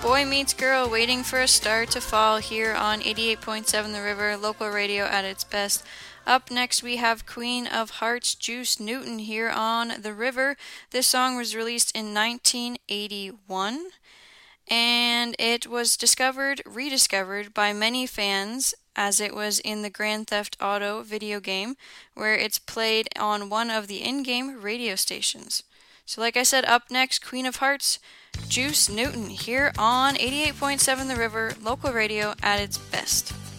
Boy Meets Girl, Waiting for a Star to Fall here on 88.7 The River, local radio at its best. Up next, we have Queen of Hearts, Juice Newton here on The River. This song was released in 1981, and it was rediscovered by many fans as it was in the Grand Theft Auto video game, where it's played on one of the in-game radio stations. So like I said, up next, Queen of Hearts, Juice Newton here on 88.7 The River, local radio at its best.